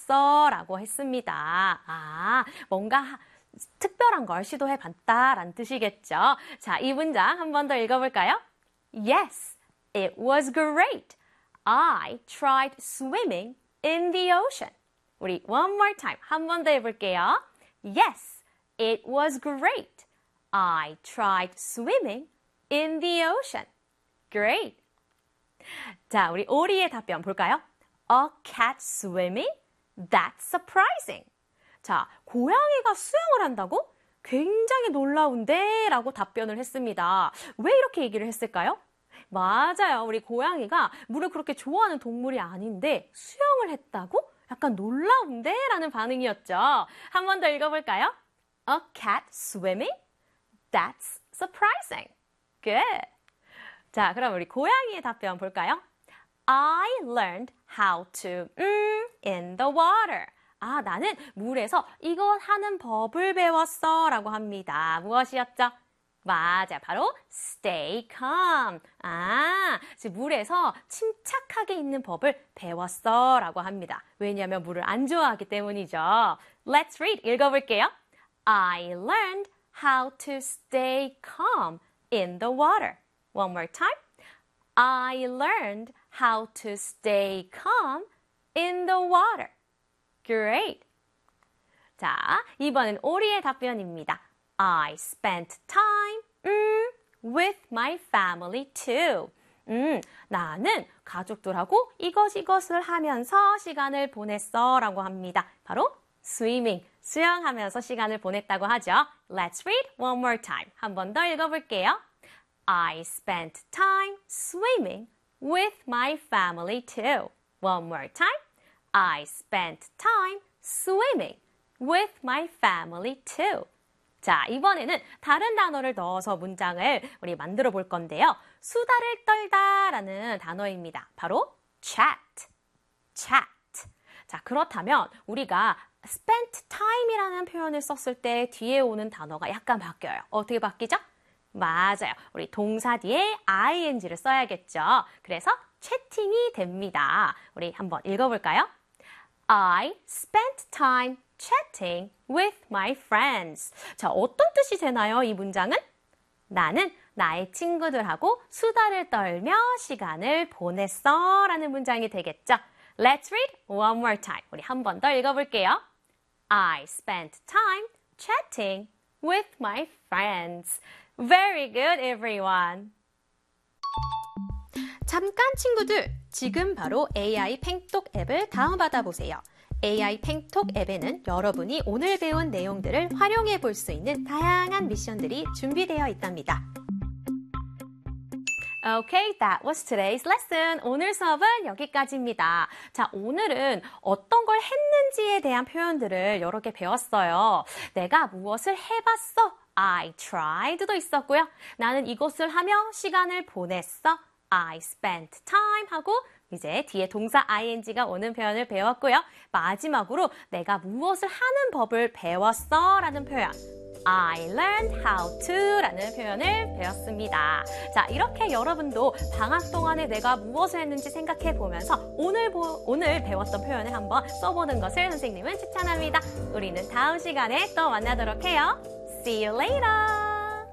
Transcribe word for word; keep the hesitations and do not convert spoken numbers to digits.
배웠어 라고 했습니다. 아, 뭔가 특별한 걸 시도해봤다라는 뜻이겠죠. 자, 이 문장 한 번 더 읽어볼까요? Yes, it was great. I tried swimming in the ocean. 우리 one more time 한 번 더 해볼게요. Yes, it was great. I tried swimming in the ocean. Great. 자, 우리 오리의 답변 볼까요? A cat swimming? That's surprising. 자, 고양이가 수영을 한다고? 굉장히 놀라운데? 라고 답변을 했습니다. 왜 이렇게 얘기를 했을까요? 맞아요. 우리 고양이가 물을 그렇게 좋아하는 동물이 아닌데 수영을 했다고? 약간 놀라운데? 라는 반응이었죠. 한 번 더 읽어볼까요? A cat swimming? That's surprising. Good. 자, 그럼 우리 고양이의 답변 볼까요? I learned how to mm in the water. 아, 나는 물에서 이것 하는 법을 배웠어 라고 합니다. 무엇이었죠? 맞아, 바로 stay calm. 아, 즉 물에서 침착하게 있는 법을 배웠어 라고 합니다. 왜냐하면 물을 안 좋아하기 때문이죠. Let's read. 읽어볼게요. I learned how to stay calm in the water. One more time. I learned how to stay calm in the water. Great. 자, 이번엔 오리의 답변입니다. I spent time mm, with my family too. 음, 나는 가족들하고 이것 이것을 하면서 시간을 보냈어 라고 합니다. 바로 swimming, 수영하면서 시간을 보냈다고 하죠. Let's read one more time. 한 번 더 읽어볼게요. I spent time swimming with my family too. One more time. I spent time swimming with my family too. 자, 이번에는 다른 단어를 넣어서 문장을 우리 만들어 볼 건데요. 수다를 떨다라는 단어입니다. 바로 chat, chat. 자, 그렇다면 우리가 spent time이라는 표현을 썼을 때 뒤에 오는 단어가 약간 바뀌어요. 어떻게 바뀌죠? 맞아요. 우리 동사 뒤에 ing를 써야겠죠. 그래서 채팅이 됩니다. 우리 한번 읽어볼까요? I spent time chatting with my friends. 자, 어떤 뜻이 되나요, 이 문장은? 나는 나의 친구들하고 수다를 떨며 시간을 보냈어 라는 문장이 되겠죠. Let's read one more time. 우리 한 번 더 읽어볼게요. I spent time chatting with my friends. Very good, everyone. 잠깐 친구들, 지금 바로 에이아이 팽톡 앱을 다운받아 보세요. 에이아이 팽톡 앱에는 여러분이 오늘 배운 내용들을 활용해 볼 수 있는 다양한 미션들이 준비되어 있답니다. Okay, that was today's lesson. 오늘 수업은 여기까지입니다. 자, 오늘은 어떤 걸 했는지에 대한 표현들을 여러 개 배웠어요. 내가 무엇을 해봤어? I tried도 있었고요. 나는 이것을 하며 시간을 보냈어. I spent time 하고 이제 뒤에 동사 ing가 오는 표현을 배웠고요. 마지막으로 내가 무엇을 하는 법을 배웠어 라는 표현. I learned how to 라는 표현을 배웠습니다. 자, 이렇게 여러분도 방학 동안에 내가 무엇을 했는지 생각해 보면서 오늘, 보, 오늘 배웠던 표현을 한번 써보는 것을 선생님은 추천합니다. 우리는 다음 시간에 또 만나도록 해요. See you later!